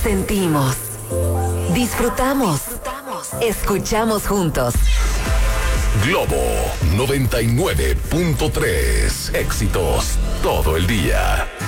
sentimos, disfrutamos, escuchamos juntos. Globo 99.3. Éxitos todo el día.